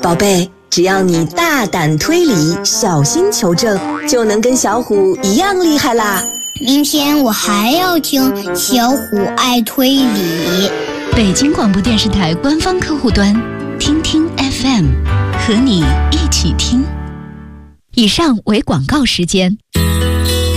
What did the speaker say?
宝贝，只要你大胆推理，小心求证，就能跟小虎一样厉害啦。 明天我还要听小虎爱推理。 北京广播电视台官方客户端，听听 FM， 和你一起听。以上为广告时间。